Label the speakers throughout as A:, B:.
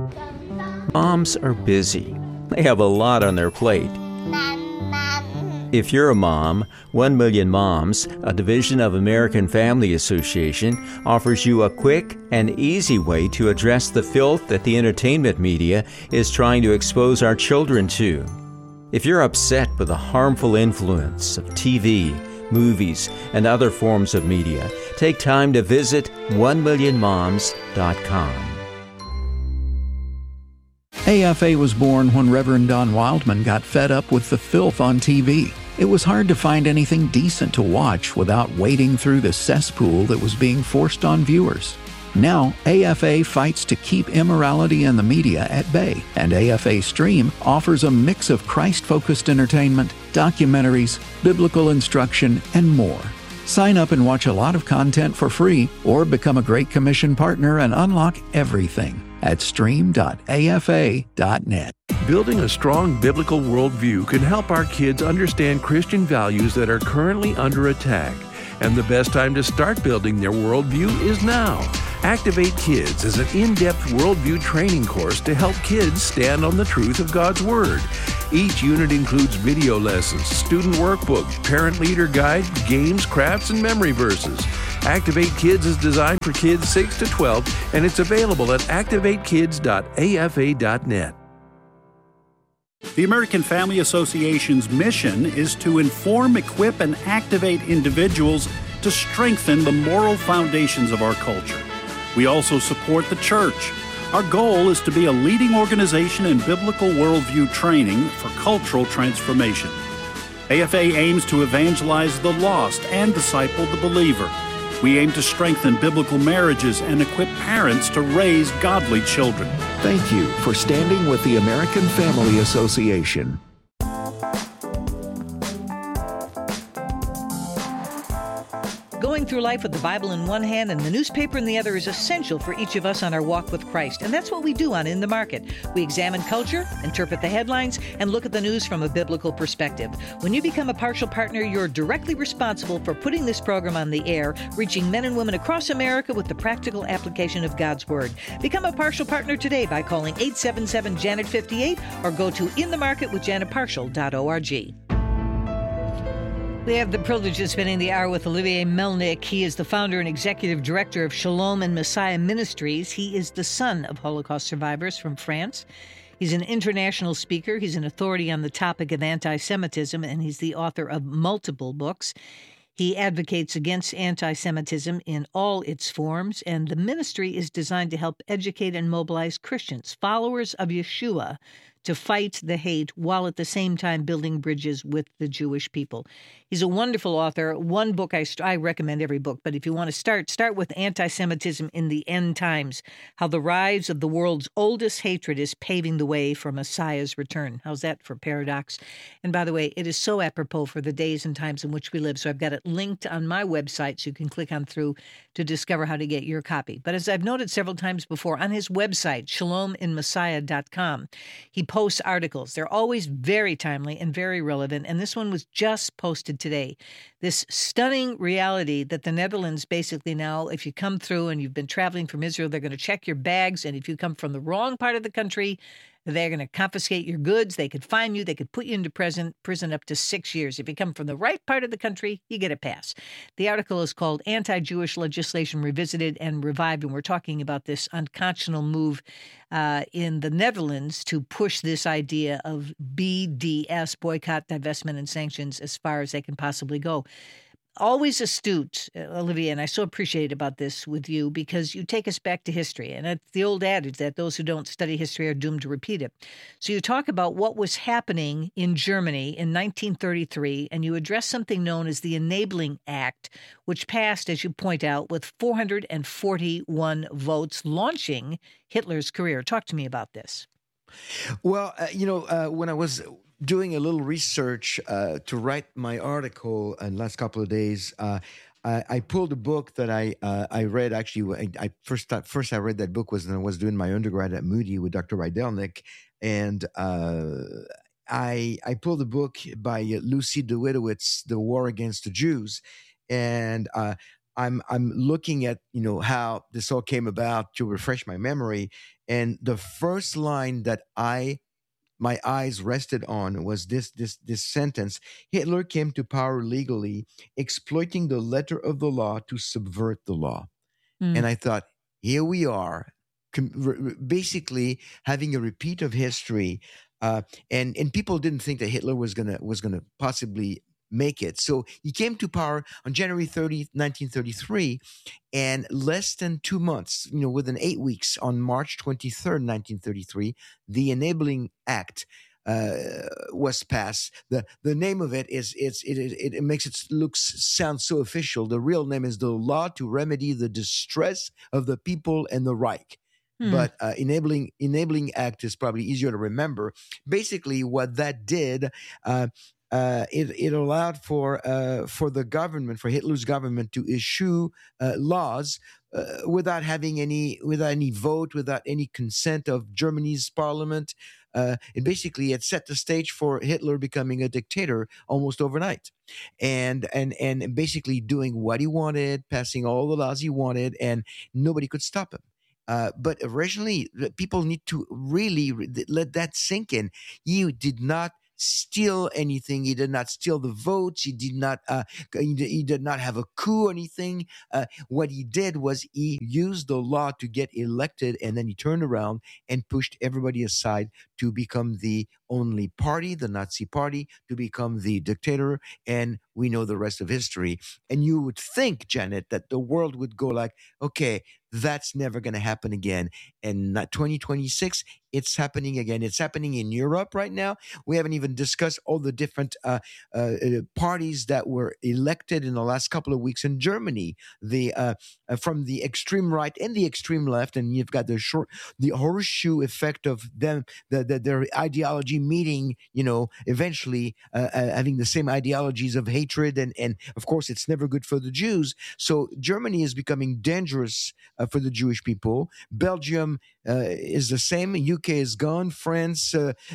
A: Moms are busy. They have a lot on their plate. If you're a mom, 1 Million Moms, a division of American Family Association, offers you a quick and easy way to address the filth that the entertainment media is trying to expose our children to. If you're upset with the harmful influence of TV, movies, and other forms of media, take time to visit 1millionmoms.com.
B: AFA was born when Reverend Don Wildman got fed up with the filth on TV. It was hard to find anything decent to watch without wading through the cesspool that was being forced on viewers. Now, AFA fights to keep immorality in the media at bay, and AFA Stream offers a mix of Christ-focused entertainment, documentaries, biblical instruction, and more. Sign up and watch a lot of content for free, or become a Great Commission partner and unlock everything at stream.afa.net.
C: Building a strong biblical worldview can help our kids understand Christian values that are currently under attack. And the best time to start building their worldview is now. Activate Kids is an in-depth worldview training course to help kids stand on the truth of God's Word. Each unit includes video lessons, student workbook, parent leader guide, games, crafts, and memory verses. Activate Kids is designed for kids 6 to 12, and it's available at activatekids.afa.net.
D: The American Family Association's mission is to inform, equip, and activate individuals to strengthen the moral foundations of our culture. We also support the church. Our goal is to be a leading organization in biblical worldview training for cultural transformation. AFA aims to evangelize the lost and disciple the believer. We aim to strengthen biblical marriages and equip parents to raise godly children.
B: Thank you for standing with the American Family Association.
E: Going through life with the Bible in one hand and the newspaper in the other is essential for each of us on our walk with Christ. And that's what we do on In the Market. We examine culture, interpret the headlines, and look at the news from a biblical perspective. When you become a partial partner, you're directly responsible for putting this program on the air, reaching men and women across America with the practical application of God's Word. Become a partial partner today by calling 877-JANET-58 or go to inthemarketwithjanetpartial.org. We have the privilege of spending the hour with Olivier Melnick. He is the founder and executive director of Shalom and Messiah Ministries. He is the son of Holocaust survivors from France. He's an international speaker. He's an authority on the topic of anti-Semitism, and he's the author of multiple books. He advocates against anti-Semitism in all its forms, and the ministry is designed to help educate and mobilize Christians, followers of Yeshua, to fight the hate while at the same time building bridges with the Jewish people. He's a wonderful author. One book I recommend every book, but if you want to start with Anti-Semitism in the End Times, how the rise of the world's oldest hatred is paving the way for Messiah's return. How's that for paradox? And by the way, it is so apropos for the days and times in which we live, so I've got it linked on my website so you can click on through to discover how to get your copy. But as I've noted several times before, on his website, shalominmessiah.com, he posts articles. They're always very timely and very relevant, and this one was just posted today. This stunning reality that the Netherlands basically now, if you come through and you've been traveling from Israel, they're going to check your bags, and if you come from the wrong part of the country, they're going to confiscate your goods. They could fine you. They could put you into prison up to 6 years. If you come from the right part of the country, you get a pass. The article is called Anti-Jewish Legislation Revisited and Revived, and we're talking about this unconscionable move in the Netherlands to push this idea of BDS, boycott, divestment, and sanctions as far as they can possibly go. Always astute, Olivia, and I so appreciate about this with you because you take us back to history. And it's the old adage that those who don't study history are doomed to repeat it. So you talk about what was happening in Germany in 1933, and you address something known as the Enabling Act, which passed, as you point out, with 441 votes, launching Hitler's career. Talk to me about this.
F: Well, when I was doing a little research to write my article in the last couple of days, I pulled a book that I read. Actually, first I read that book when I was doing my undergrad at Moody with Dr. Rydelnik, and I pulled a book by Lucy Dewitowitz, The War Against the Jews, and I'm looking at how this all came about to refresh my memory, and the first line that my eyes rested on was this sentence: Hitler came to power legally, exploiting the letter of the law to subvert the law.
E: Mm.
F: And I thought, here we are, basically having a repeat of history, and people didn't think that Hitler was gonna possibly make it. So he came to power on January 30th, 1933, and less than 2 months, within 8 weeks, on March 23rd, 1933, the Enabling Act was passed. The name of it it makes it sound so official. The real name is the Law to Remedy the Distress of the People and the Reich. But Enabling Act is probably easier to remember. Basically, what that did, it allowed for the government, for Hitler's government, to issue laws without any vote, without any consent of Germany's parliament. And basically, it set the stage for Hitler becoming a dictator almost overnight, and basically doing what he wanted, passing all the laws he wanted, and nobody could stop him. But originally, people need to really let that sink in. He did not steal anything. He did not steal the votes. He did not. He did not have a coup or anything. What he did was he used the law to get elected, and then he turned around and pushed everybody aside to become the only party, the Nazi Party, to become the dictator. And we know the rest of history. And you would think, Janet, that the world would go like, okay, that's never going to happen again. And 2026, it's happening again. It's happening in Europe right now. We haven't even discussed all the different parties that were elected in the last couple of weeks in Germany. From the extreme right and the extreme left, and you've got the horseshoe effect of them, their ideology meeting. Eventually having the same ideologies of hatred, and of course, it's never good for the Jews. So Germany is becoming dangerous for the Jewish people. Belgium is the same. UK is gone. France,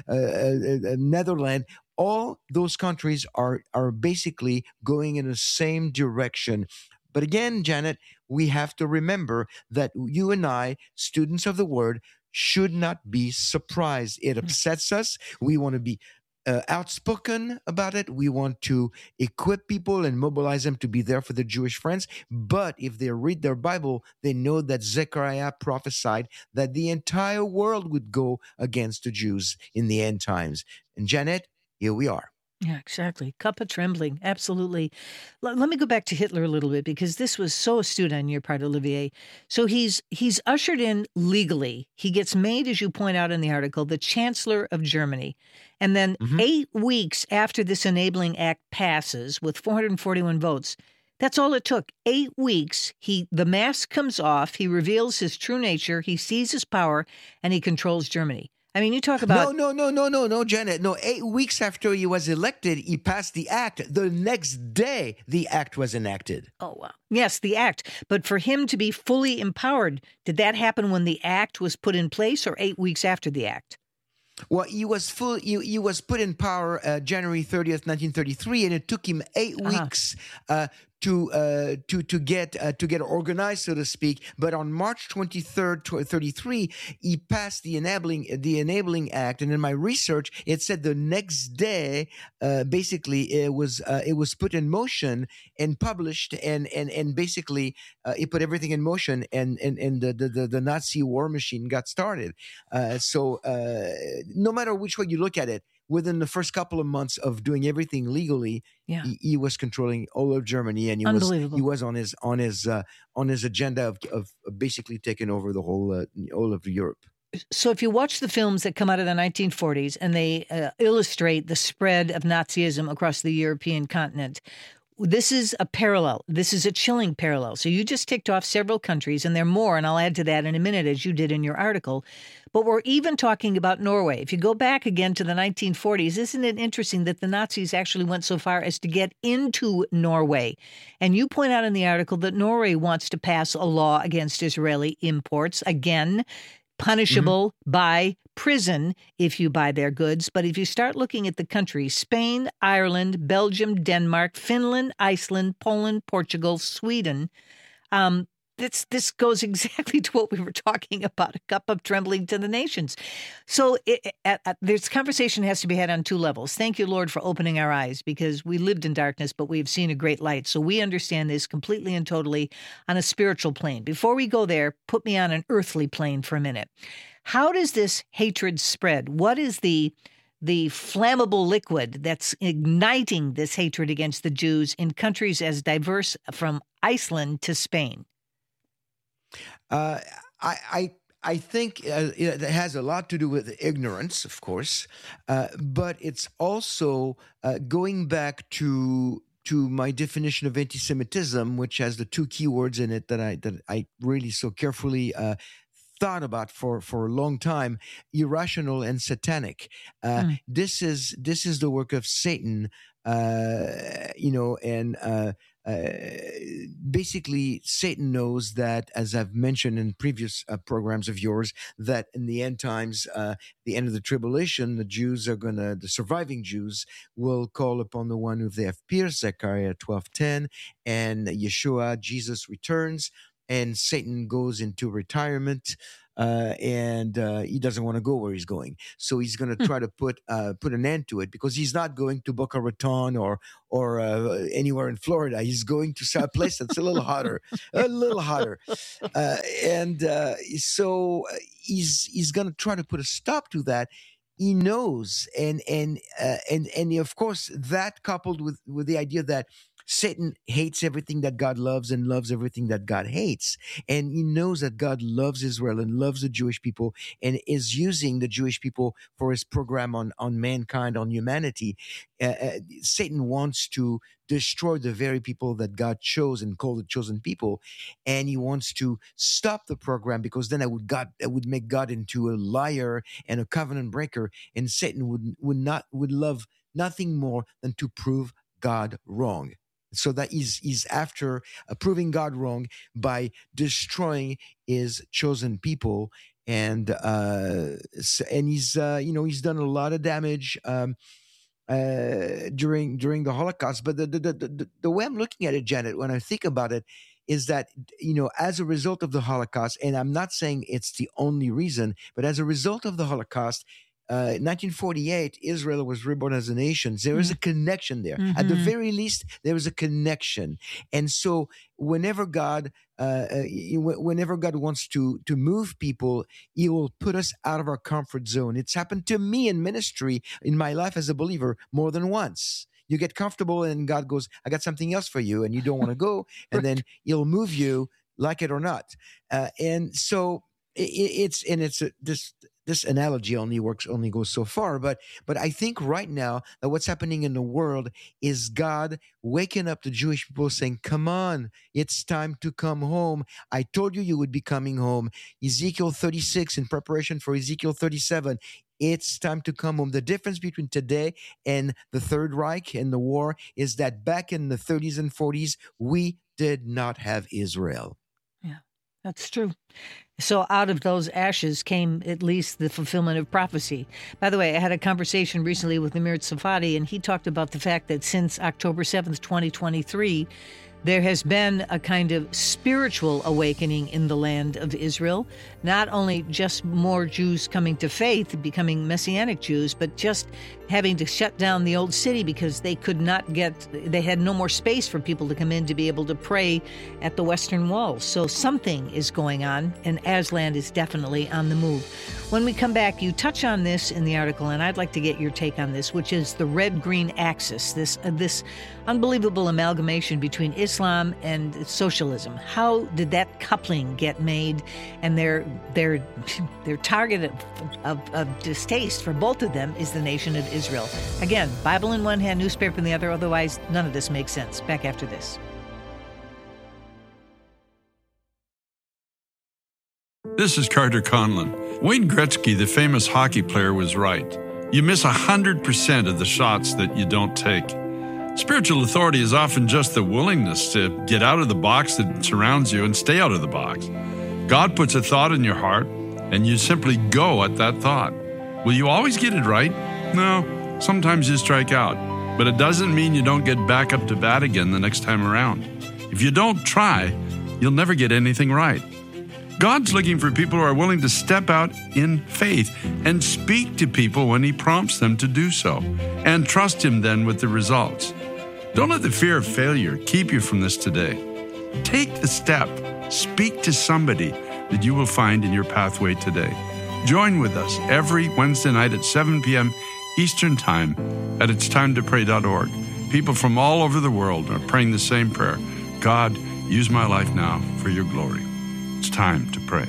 F: Netherlands, all those countries are basically going in the same direction. But again, Janet, we have to remember that you and I, students of the Word, should not be surprised. It upsets us. We want to be outspoken about it. We want to equip people and mobilize them to be there for the Jewish friends. But if they read their Bible, they know that Zechariah prophesied that the entire world would go against the Jews in the end times. And Janet, here we are.
E: Yeah, exactly. Cup of trembling. Absolutely. Let me go back to Hitler a little bit, because this was so astute on your part, Olivier. So he's ushered in legally. He gets made, as you point out in the article, the Chancellor of Germany. And then 8 weeks after this Enabling Act passes with 441 votes, that's all it took. 8 weeks. The mask comes off. He reveals his true nature. He seizes power, and he controls Germany. I mean, you talk about...
F: No, Janet. No, 8 weeks after he was elected, he passed the act. The next day, the act was enacted.
E: Oh, wow. Yes, the act. But for him to be fully empowered, did that happen when the act was put in place, or 8 weeks after the act?
F: Well, he was put in power January 30th, 1933, and it took him 8 weeks to get organized, so to speak. But on March 23rd, 33, he passed the Enabling Act, and in my research, it said the next day, basically, it was put in motion and published, and basically, it put everything in motion, and the Nazi war machine got started. So no matter which way you look at it, within the first couple of months of doing everything legally, he was controlling all of Germany, and he was on his agenda of basically taking over the whole of Europe.
E: So if you watch the films that come out of the 1940s and they illustrate the spread of Nazism across the European continent, this is a parallel. This is a chilling parallel. So you just ticked off several countries, and there are more, and I'll add to that in a minute, as you did in your article. But we're even talking about Norway. If you go back again to the 1940s, isn't it interesting that the Nazis actually went so far as to get into Norway? And you point out in the article that Norway wants to pass a law against Israeli imports, again, punishable by prison if you buy their goods. But if you start looking at the countries, Spain, Ireland, Belgium, Denmark, Finland, Iceland, Poland, Portugal, Sweden, this goes exactly to what we were talking about, a cup of trembling to the nations. So this conversation has to be had on two levels. Thank you, Lord, for opening our eyes, because we lived in darkness, but we've seen a great light. So we understand this completely and totally on a spiritual plane. Before we go there, put me on an earthly plane for a minute. How does this hatred spread? What is the flammable liquid that's igniting this hatred against the Jews in countries as diverse from Iceland to Spain?
F: I think it has a lot to do with ignorance, of course, but it's also going back to my definition of anti-Semitism, which has the two keywords in it that I really so carefully thought about for a long time: irrational and satanic. This is the work of Satan, and basically Satan knows that, as I've mentioned in previous programs of yours, that in the end times, the end of the tribulation, the surviving Jews will call upon the one who they have pierced, Zechariah 12:10, and Yeshua, Jesus, returns, and Satan goes into retirement. And he doesn't want to go where he's going, so he's going to try to put an end to it, because he's not going to Boca Raton or anywhere in Florida. He's going to a place that's a little hotter, so he's going to try to put a stop to that. He knows, and of course, that coupled with the idea that Satan hates everything that God loves and loves everything that God hates. And he knows that God loves Israel and loves the Jewish people and is using the Jewish people for his program on mankind, on humanity. Satan wants to destroy the very people that God chose and called the chosen people. And he wants to stop the program, because then it would make God into a liar and a covenant breaker. And Satan would love nothing more than to prove God wrong. So that he's after proving God wrong by destroying his chosen people, and he's done a lot of damage during the Holocaust. But the way I'm looking at it, Janet, when I think about it, is that as a result of the Holocaust, and I'm not saying it's the only reason, but as a result of the Holocaust, 1948, Israel was reborn as a nation. There is a connection there. Mm-hmm. At the very least, there is a connection. And so whenever God wants to move people, he will put us out of our comfort zone. It's happened to me in ministry, in my life as a believer, more than once. You get comfortable and God goes, I got something else for you, and you don't want to go. And then he'll move you, like it or not. And so this analogy only goes so far, but I think right now that what's happening in the world is God waking up the Jewish people, saying, come on, it's time to come home. I told you would be coming home. Ezekiel 36 in preparation for Ezekiel 37. It's time to come home. The difference between today and the Third Reich and the war is that back in the 30s and 40s, we did not have Israel.
E: Yeah, that's true. So out of those ashes came at least the fulfillment of prophecy. By the way, I had a conversation recently with Amir Tsafati, and he talked about the fact that since October 7th, 2023, there has been a kind of spiritual awakening in the land of Israel, not only just more Jews coming to faith, becoming Messianic Jews, but just having to shut down the old city because they had no more space for people to come in to be able to pray at the Western Wall. So something is going on, and Aslan is definitely on the move. When we come back, you touch on this in the article, and I'd like to get your take on this, which is the red-green axis, this unbelievable amalgamation between Islam and socialism. How did that coupling get made? And their target of distaste for both of them is the nation of Israel. Again, Bible in one hand, newspaper in the other. Otherwise, none of this makes sense. Back after this.
G: This is Carter Conlon. Wayne Gretzky, the famous hockey player, was right. You miss 100% of the shots that you don't take. Spiritual authority is often just the willingness to get out of the box that surrounds you and stay out of the box. God puts a thought in your heart, and you simply go at that thought. Will you always get it right? No, sometimes you strike out. But it doesn't mean you don't get back up to bat again the next time around. If you don't try, you'll never get anything right. God's looking for people who are willing to step out in faith and speak to people when He prompts them to do so, and trust Him then with the results. Don't let the fear of failure keep you from this today. Take the step. Speak to somebody that you will find in your pathway today. Join with us every Wednesday night at 7 p.m. Eastern Time at itstimetopray.org. People from all over the world are praying the same prayer. God, use my life now for your glory. It's time to pray.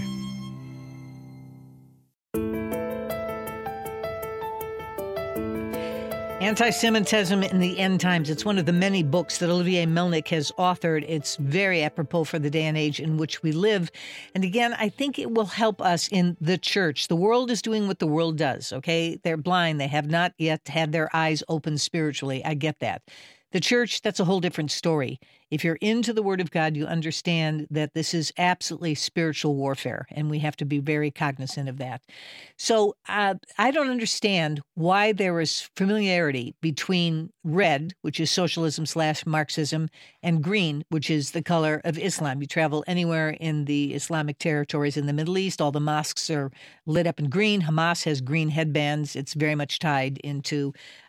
E: Anti-Semitism in the End Times. It's one of the many books that Olivier Melnick has authored. It's very apropos for the day and age in which we live. And again, I think it will help us in the church. The world is doing what the world does, okay? They're blind. They have not yet had their eyes open spiritually. I get that. The church, that's a whole different story. If you're into the Word of God, you understand that this is absolutely spiritual warfare, and we have to be very cognizant of that. So I don't understand why there is familiarity between red, which is socialism/Marxism, and green, which is the color of Islam. You travel anywhere in the Islamic territories in the Middle East, all the mosques are lit up in green. Hamas has green headbands. It's very much tied into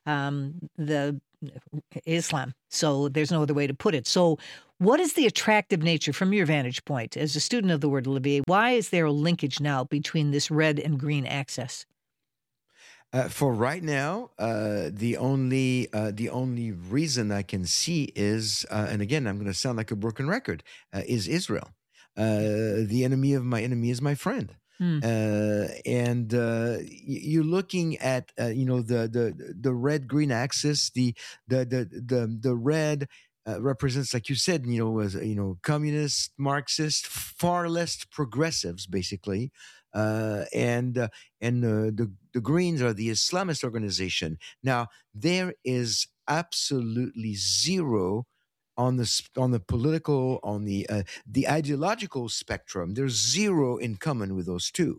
E: the Islam. So there's no other way to put it. So what is the attractive nature from your vantage point as a student of the word, Olivier? Why is there a linkage now between this red and green axis?
F: For right now, the only reason I can see is, and again, I'm going to sound like a broken record, is Israel. The enemy of my enemy is my friend. And you're looking at the red-green axis. The red represents, like you said, as communist, Marxist, far left progressives, basically, and the Greens are the Islamist organization. Now there is absolutely zero on the political, on the ideological spectrum. There's zero in common with those two.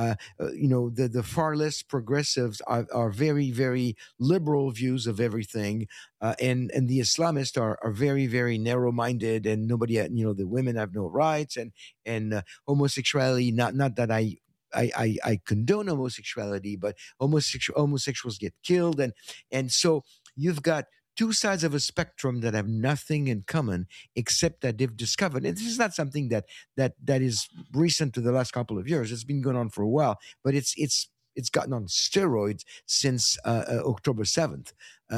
F: The far left progressives are very, very liberal views of everything, and the Islamists are very, very narrow-minded, and nobody, the women have no rights, and homosexuality. Not that I condone homosexuality, but homosexuals get killed, and so you've got two sides of a spectrum that have nothing in common except that they've discovered, and this is not something that is recent to the last couple of years. It's been going on for a while, but it's gotten on steroids since October 7th.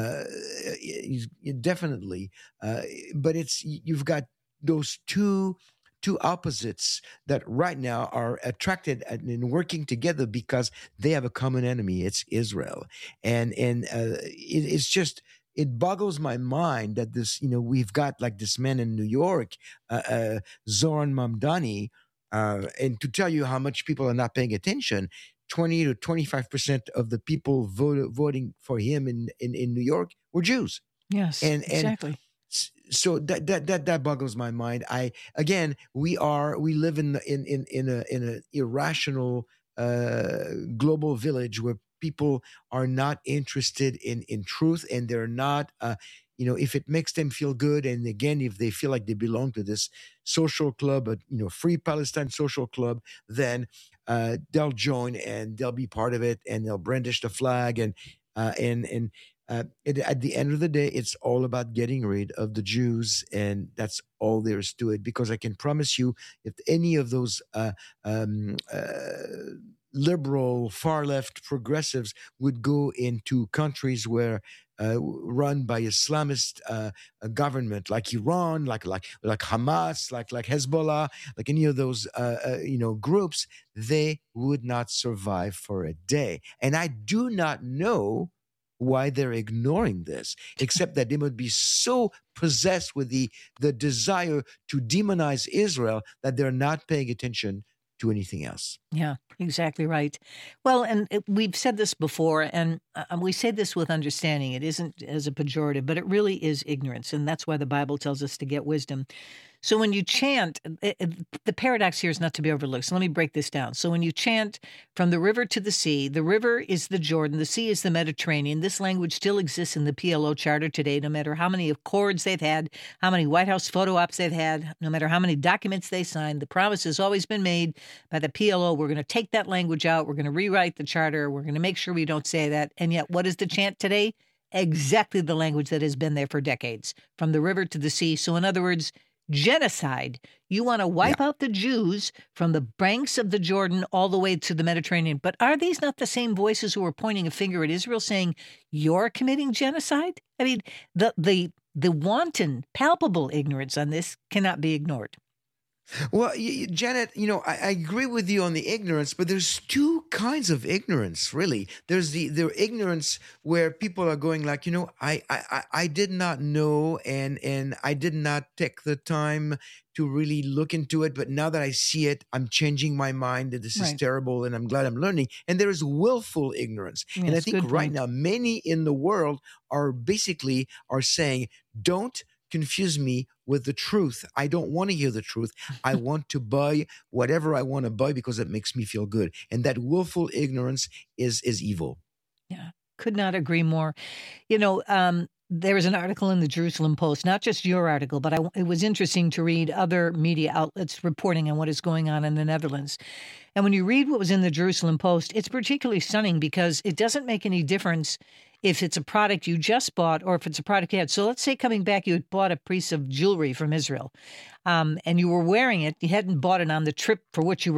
F: Definitely, but you've got those two opposites that right now are attracted and working together because they have a common enemy. It's Israel, and it's just. It boggles my mind that this, we've got like this man in New York, Zoran Mamdani, and to tell you how much people are not paying attention, 20 to 25% of the people voting for him in New York were Jews.
E: Yes, exactly.
F: So that boggles my mind. We live in an irrational global village where people are not interested in truth, and they're not, if it makes them feel good, and again, if they feel like they belong to this social club, Free Palestine social club, then they'll join and they'll be part of it, and they'll brandish the flag, and at the end of the day, it's all about getting rid of the Jews, and that's all there is to it. Because I can promise you, if any of those liberal, far-left progressives would go into countries where run by Islamist government, like Iran, like Hamas, like Hezbollah, like any of those groups, they would not survive for a day. And I do not know why they're ignoring this, except that they would be so possessed with the desire to demonize Israel that they're not paying attention to anything else.
E: Yeah, exactly right. Well, and we've said this before, and we say this with understanding. It isn't as a pejorative, but it really is ignorance, and that's why the Bible tells us to get wisdom. So when you chant, the paradox here is not to be overlooked. So let me break this down. So when you chant from the river to the sea, the river is the Jordan, the sea is the Mediterranean. This language still exists in the PLO charter today, no matter how many accords they've had, how many White House photo ops they've had, no matter how many documents they signed. The promise has always been made by the PLO. We're going to take that language out. We're going to rewrite the charter. We're going to make sure we don't say that. And yet, what is the chant today? Exactly the language that has been there for decades, from the river to the sea. So in other words, genocide. You want to wipe out the Jews from the banks of the Jordan all the way to the Mediterranean. But are these not the same voices who are pointing a finger at Israel saying, you're committing genocide? I mean, the wanton, palpable ignorance on this cannot be ignored.
F: Well, Janet, I agree with you on the ignorance, but there's two kinds of ignorance, really. There's the ignorance where people are going like, I did not know and I did not take the time to really look into it. But now that I see it, I'm changing my mind that this is terrible and I'm glad I'm learning. And there is willful ignorance. Yes, and I think right now, many in the world are saying, don't confuse me with the truth. I don't want to hear the truth. I want to buy whatever I want to buy because it makes me feel good. And that willful ignorance is evil.
E: Yeah, could not agree more. There was an article in the Jerusalem Post, not just your article, but it was interesting to read other media outlets reporting on what is going on in the Netherlands. And when you read what was in the Jerusalem Post, it's particularly stunning because it doesn't make any difference if it's a product you just bought or if it's a product you had. So let's say coming back, you had bought a piece of jewelry from Israel and you were wearing it. You hadn't bought it on the trip for which you were